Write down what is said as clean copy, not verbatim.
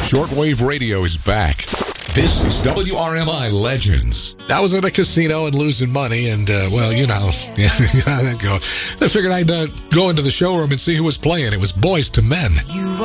Shortwave radio is back. This is WRMI Legends. I was at a casino and losing money, and, well, you know, I figured I'd go into the showroom and see who was playing. It was Boyz II Men.